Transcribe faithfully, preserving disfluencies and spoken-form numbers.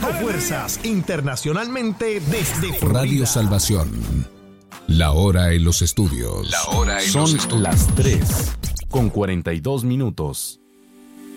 fuerzas internacionalmente desde Florida. Radio Salvación. La hora en los estudios. La hora en Son los estudios. las tres con cuarenta y dos minutos.